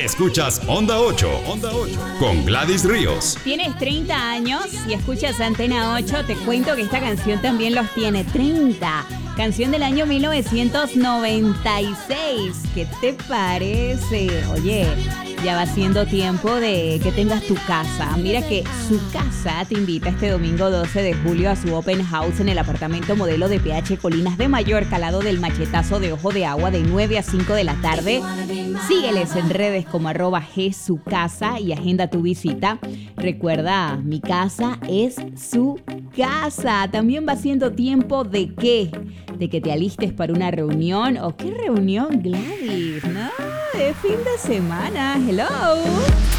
Escuchas Onda 8 con Gladys Ríos. ¿Tienes 30 años y escuchas Antena 8? Te cuento que esta canción también los tiene. 30. Canción del año 1996. ¿Qué te parece? Oye, ya va siendo tiempo de que tengas tu casa. Mira que Su Casa te invita este domingo 12 de julio a su open house en el apartamento modelo de PH Colinas de Mallorca, al lado del machetazo de Ojo de Agua, de 9 a 5 de la tarde. Sígueles en redes como @gsucasa y agenda tu visita. Recuerda, mi casa es su casa. También va siendo tiempo de ¿qué? De que te alistes para una reunión. ¿O qué reunión, Gladys? No, de fin de semana. Hello.